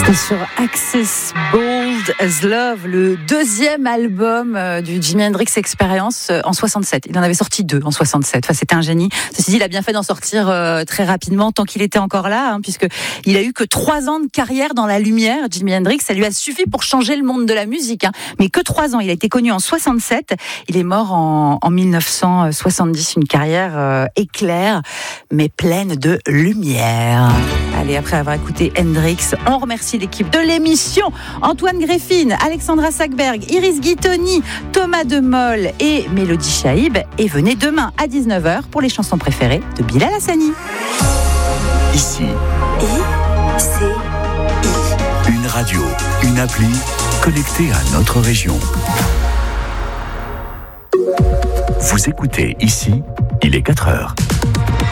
Sur Access Bold as Love, le deuxième album du Jimi Hendrix Experience en 67. Il en avait sorti 2 en 67. Enfin, c'était un génie. Ceci dit, il a bien fait d'en sortir très rapidement tant qu'il était encore là, puisque il a eu que 3 ans de carrière dans la lumière. Jimi Hendrix, ça lui a suffi pour changer le monde de la musique, mais que 3 ans. Il a été connu en 67. Il est mort en 1970. Une carrière éclair, mais pleine de lumière. Allez, après avoir écouté Hendrix, on remercie l'équipe de l'émission. Antoine Greffine, Alexandra Sackberg, Iris Guitoni, Thomas Demol et Mélodie Chaïb. Et venez demain à 19h pour les chansons préférées de Bilal Hassani. Ici. Une radio, une appli connectée à notre région. Vous écoutez Ici, il est 4h.